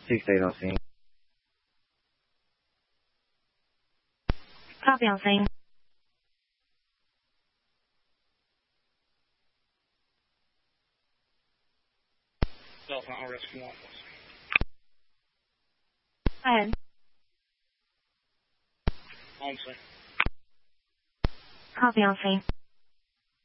6805. Copy on scene. Delta RS1. Go ahead. On scene. Copy on scene.